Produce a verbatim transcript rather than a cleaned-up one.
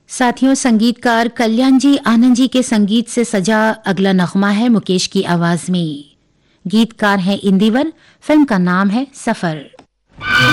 साथियों, संगीतकार कल्याण जी आनंद जी के संगीत से सजा अगला नगमा है मुकेश की आवाज में। गीतकार हैं इंदिवर, फिल्म का नाम है सफर।